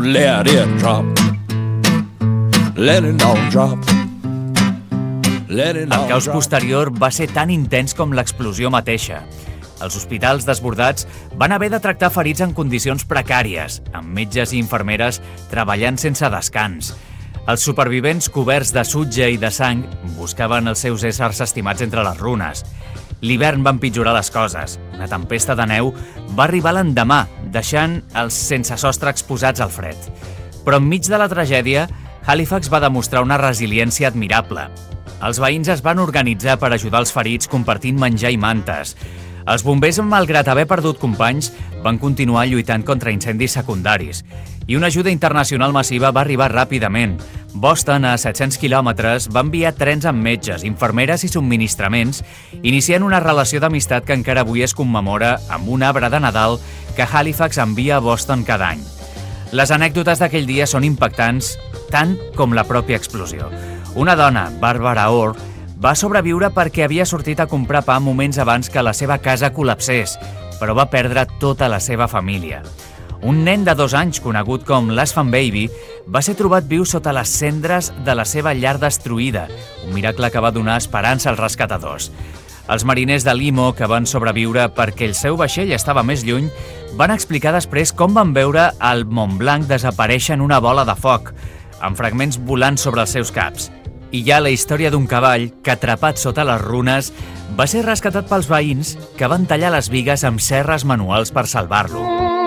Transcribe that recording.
let it drop. Let it all drop. El caos posterior va ser tan intens com l'explosió mateixa. Els hospitals desbordats van haver de tractar ferits en condicions precàries, amb metges i infermeres treballant sense descans. Els supervivents coberts de sutge i de sang buscaven els seus éssers estimats entre les runes. L'hivern va empitjorar les coses. Una tempesta de neu va arribar l'endemà, deixant els sense sostre exposats al fred. Però enmig de la tragèdia, Halifax va demostrar una resiliència admirable. Els veïns es van organitzar per ajudar els ferits compartint menjar i mantes. Els bombers, malgrat haver perdut companys, van continuar lluitant contra incendis secundaris. I una ajuda internacional massiva va arribar ràpidament. Boston, a 700 quilòmetres, va enviar trens amb metges, infermeres i subministraments, iniciant una relació d'amistat que encara avui es commemora amb un arbre de Nadal que Halifax envia a Boston cada any. Les anècdotes d'aquell dia són impactants, tant com la pròpia explosió. Una dona, Barbara Orr, va sobreviure perquè havia sortit a comprar pa moments abans que la seva casa col·lapsés, però va perdre tota la seva família. Un nen de 2 anys, conegut com l'Asfan Baby, va ser trobat viu sota les cendres de la seva llar destruïda, un miracle que va donar esperança als rescatadors. Els mariners de Limo, que van sobreviure perquè el seu vaixell estava més lluny, van explicar després com van veure el Mont Blanc desaparèixer en una bola de foc, amb fragments volant sobre els seus caps. I hi ha la història d'un cavall que, atrapat sota les runes, va ser rescatat pels veïns que van tallar les bigues amb serres manuals per salvar-lo.